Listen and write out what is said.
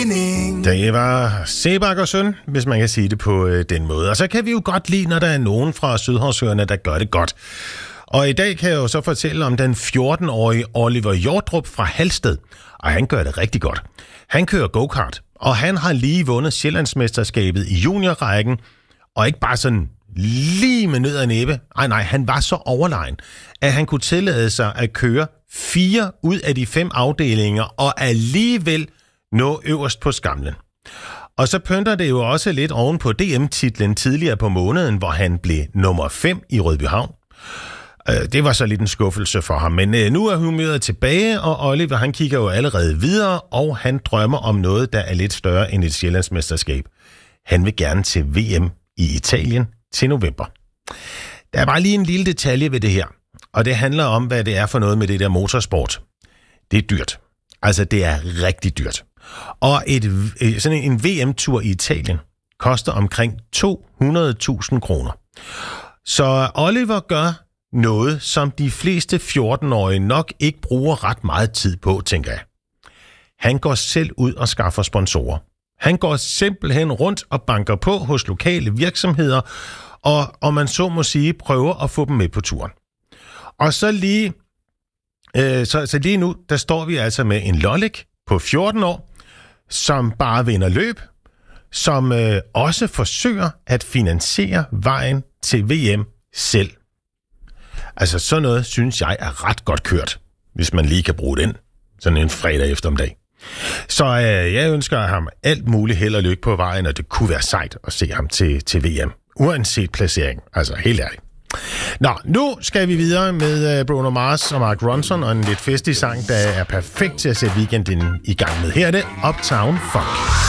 Det var Sebak og søn, hvis man kan sige det på den måde. Og så kan vi jo godt lide, når der er nogen fra Sydhavsøerne, der gør det godt. Og i dag kan jeg jo så fortælle om den 14-årige Oliver Hjortrup fra Halsted. Og han gør det rigtig godt. Han kører go-kart, og han har lige vundet Sjællandsmesterskabet i juniorrækken. Og ikke bare sådan lige med nød og næppe. Nej, han var så overlegen, at han kunne tillade sig at køre 4 ud af de 5 afdelinger, og alligevel nå øverst på skamlen. Og så pynter det jo også lidt oven på DM-titlen tidligere på måneden, hvor han blev nummer 5 i Rødbyhavn. Det var så lidt en skuffelse for ham, men nu er humøret tilbage, og Oliver han kigger jo allerede videre, og han drømmer om noget, der er lidt større end et Sjællandsmesterskab. Han vil gerne til VM i Italien til november. Der er bare lige en lille detalje ved det her, og det handler om, hvad det er for noget med det der motorsport. Det er dyrt. Altså, det er rigtig dyrt. Og sådan en VM-tur i Italien koster omkring 200.000 kroner. Så Oliver gør noget, som de fleste 14-årige nok ikke bruger ret meget tid på, tænker jeg. Han går selv ud og skaffer sponsorer. Han går simpelthen rundt og banker på hos lokale virksomheder, og man så må sige, prøver at få dem med på turen. Og så lige, så lige nu, der står vi altså med en lollik på 14 år, som bare vinder løb, som også forsøger at finansiere vejen til VM selv. Altså sådan noget, synes jeg, er ret godt kørt, hvis man lige kan bruge den sådan en fredag eftermiddag. Så jeg ønsker ham alt muligt held og lykke på vejen, og det kunne være sejt at se ham til VM, uanset placering. Altså helt ærligt. Nå, nu skal vi videre med Bruno Mars og Mark Ronson og en lidt festlig sang, der er perfekt til at sætte weekenden i gang med. Her er det Uptown Funk.